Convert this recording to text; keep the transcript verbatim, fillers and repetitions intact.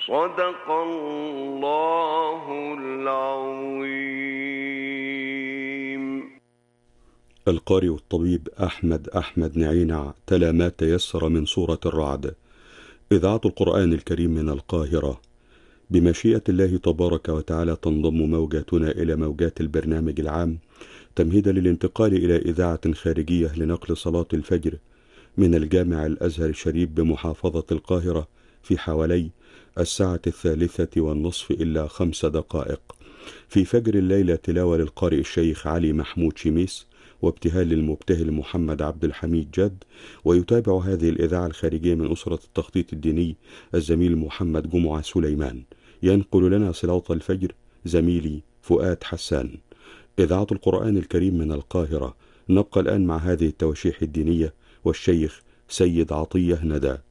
صدق الله العظيم. القارئ الطبيب أحمد أحمد نعينع تلا ما تيسر من سورة الرعد. إذاعة القرآن الكريم من القاهرة. بمشيئة الله تبارك وتعالى تنضم موجاتنا إلى موجات البرنامج العام تمهيدا للانتقال إلى إذاعة خارجية لنقل صلاة الفجر من الجامع الأزهر الشريف بمحافظة القاهرة في حوالي الساعة الثالثة والنصف إلا خمس دقائق. في فجر الليلة تلاوة للقارئ الشيخ علي محمود شميس وابتهال للمبتهل محمد عبد الحميد جد. ويتابع هذه الإذاعة الخارجية من أسرة التخطيط الديني الزميل محمد جمعة سليمان. ينقل لنا صلاة الفجر زميلي فؤاد حسان. إذاعة القرآن الكريم من القاهرة. نبقى الآن مع هذه التواشيح الدينية والشيخ سيد عطية ندى.